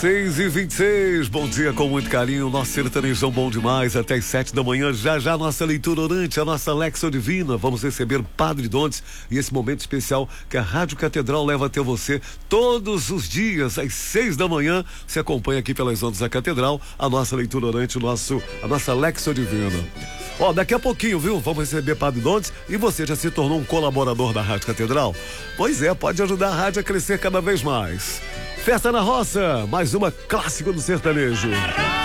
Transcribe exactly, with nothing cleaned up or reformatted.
seis e vinte e seis, bom dia com muito carinho, nosso sertanejão bom demais, até as sete da manhã, já já nossa leitura orante, a nossa Lexo Divina, vamos receber Padre Dontes e esse momento especial que a Rádio Catedral leva até você todos os dias, às seis da manhã, você acompanha aqui pelas ondas da Catedral, a nossa leitura orante, o nosso, a nossa Lexo Divina. Ó, daqui a pouquinho, viu? Vamos receber Padre Dontes e você já se tornou um colaborador da Rádio Catedral? Pois é, pode ajudar a rádio a crescer cada vez mais. Festa na Roça, mais uma clássico do sertanejo.